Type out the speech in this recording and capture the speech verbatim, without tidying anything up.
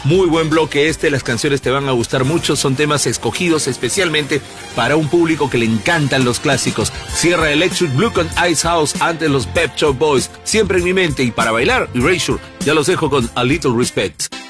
Muy buen bloque este, las canciones te van a gustar mucho, son temas escogidos especialmente para un público que le encantan los clásicos. Cierra Electric Blue con Ice House, antes los Pep Shop Boys, siempre en mi mente, y para bailar, Erasure. Ya los dejo con A Little Respect.